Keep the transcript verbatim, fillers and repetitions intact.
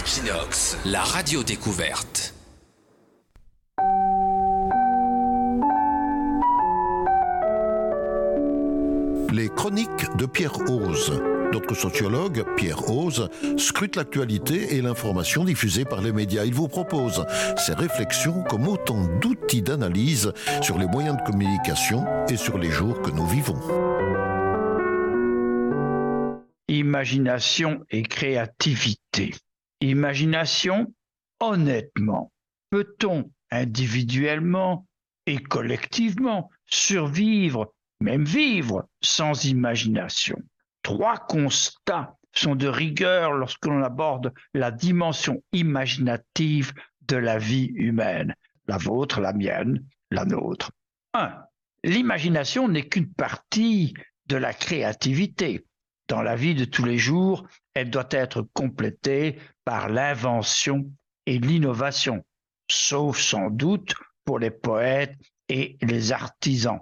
Equinox, la radio découverte. Les chroniques de Pierre Hoze. Notre sociologue, Pierre Hoze, scrute l'actualité et l'information diffusée par les médias. Il vous propose ses réflexions comme autant d'outils d'analyse sur les moyens de communication et sur les jours que nous vivons. Imagination et créativité. Imagination, honnêtement, peut-on individuellement et collectivement survivre, même vivre, sans imagination? Trois constats sont de rigueur lorsque l'on aborde la dimension imaginative de la vie humaine. La vôtre, la mienne, la nôtre. un. L'imagination n'est qu'une partie de la créativité. Dans la vie de tous les jours, elle doit être complétée par l'invention et l'innovation, sauf sans doute pour les poètes et les artisans.